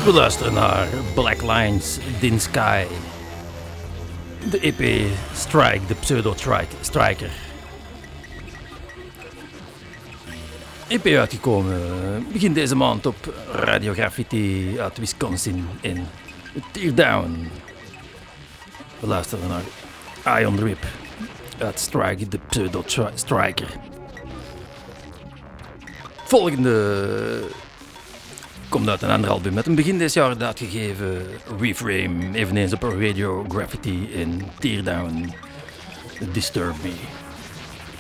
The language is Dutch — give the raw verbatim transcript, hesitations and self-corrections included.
We luisteren naar Black Lines in Sky. De E P Strike, de pseudo-striker. E P uitgekomen begin deze maand op Radio Graffiti uit Wisconsin in Teardown. We luisteren naar Ion Drip uit Strike, de pseudo-striker. Volgende komt uit een ander album met een begin dit jaar uitgegeven Reframe, eveneens op Radio Graffiti in Teardown. Disturb Me.